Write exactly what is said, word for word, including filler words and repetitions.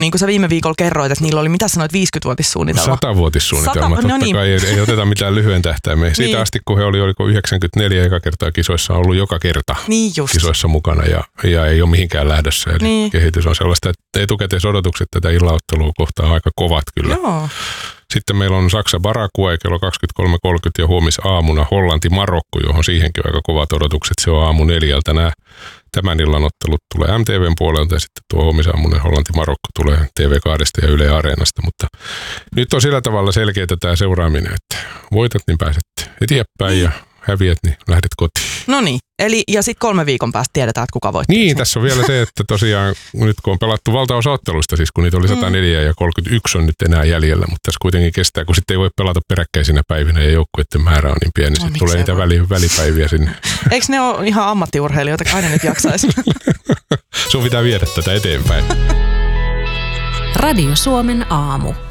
niin kuin sä viime viikolla kerroit, että niillä oli, mitä sanoit, viisikymmentävuotissuunnitelma? Satavuotissuunnitelma, Sata, totta no niin. kai ei, ei oteta mitään lyhyen tähtäimeen. Siitä niin. asti, kun he oli, oliko yhdeksänkymmentäneljä eka kertaa kisoissa, on ollut joka kerta niin kisoissa mukana ja, ja ei ole mihinkään lähdössä. Eli niin. kehitys on sellaista, että etukäteisodotukset tätä illaottelua kohtaan on aika kovat kyllä. Joo. Sitten meillä on Saksa Paraguay kello kaksikymmentäkolme kolmekymmentä ja huomisaamuna Hollanti Marokko, johon siihenkin on aika kovat odotukset. Se on aamu neljältä. Nämä tämän illan ottelut tulee M T V:n puolelta ja sitten tuo huomisaamunen Hollanti Marokko tulee T V kaksi ja Yle Areenasta. Mutta nyt on sillä tavalla selkeää tämä seuraaminen, että voitat niin pääset eteenpäin ja häviät niin lähdet kotiin. No niin, eli ja sitten kolme viikon päästä tiedetään, että kuka voittaa. Niin, tässä on vielä se, että tosiaan nyt kun on pelattu valtaosa otteluista, siis kun niitä oli sata neljä mm. ja kolmekymmentäyksi on nyt enää jäljellä, mutta tässä kuitenkin kestää, kun sitten ei voi pelata peräkkäisinä päivinä ja joukkueiden määrä on niin pieni, no, sitten tulee niitä väli, välipäiviä sinne. Eikö ne ole ihan ammattiurheilijoita, kai ne nyt jaksaisi? Sun pitää viedä tätä eteenpäin. Radio Suomen aamu.